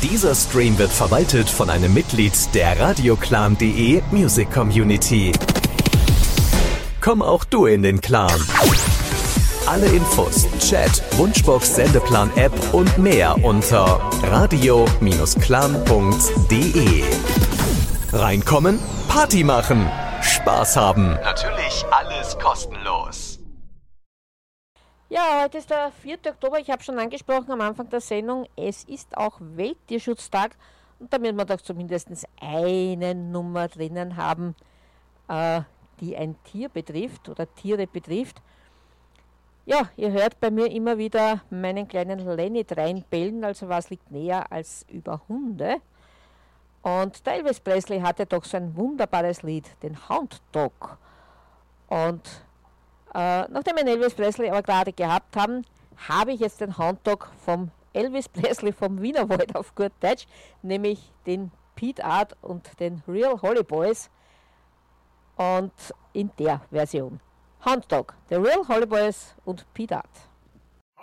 Dieser Stream wird verwaltet von einem Mitglied der radioclan.de Music Community. Komm auch du in den Clan. Alle Infos, Chat, Wunschbox, Sendeplan-App und mehr unter radio-clan.de. Reinkommen, Party machen, Spaß haben. Natürlich alles kostenlos. Ja, heute ist der 4. Oktober, ich habe schon angesprochen am Anfang der Sendung, es ist auch Welttierschutztag und damit wir doch zumindest eine Nummer drinnen haben, die ein Tier betrifft oder Tiere betrifft. Ja, ihr hört bei mir immer wieder meinen kleinen Lenny reinbellen, also was liegt näher als über Hunde. Und der Elvis Presley hatte doch so ein wunderbares Lied, den Hound Dog. Und nachdem wir den Elvis Presley aber gerade gehabt haben, habe ich jetzt den Hound Dog vom Elvis Presley vom Wienerwald auf gut Deutsch, nämlich den Pete Art und den Real Holly Boys und in der Version. Hound Dog, The Real Holly Boys und Pete Art.